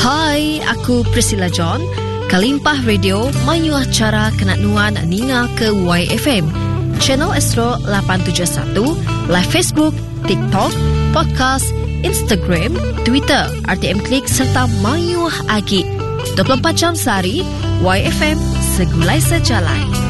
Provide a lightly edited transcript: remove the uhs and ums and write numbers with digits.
Hai, aku Priscilla John. Kalimpah Radio mayuh acara kenat nuan ninga ke YFM. Channel Astro 871, live Facebook, TikTok, podcast, Instagram, Twitter, RTM Klik serta mayuh agi. 24 jam sehari, YFM segulai sejalan.